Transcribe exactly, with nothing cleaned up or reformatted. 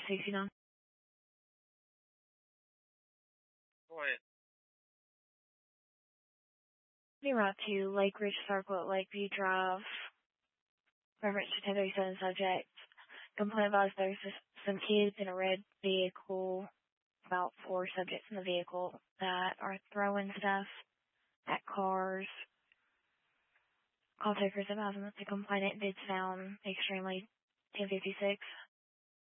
sixty-nine. Go ahead. Be right to Lake Ridge Circle at Lakeview Drive. Reference to ten thirty-seven subject. Complaint advised there's some kids in a red vehicle, about four subjects in the vehicle that are throwing stuff at cars. Call takers advising that the complainant did sound extremely ten fifty-six.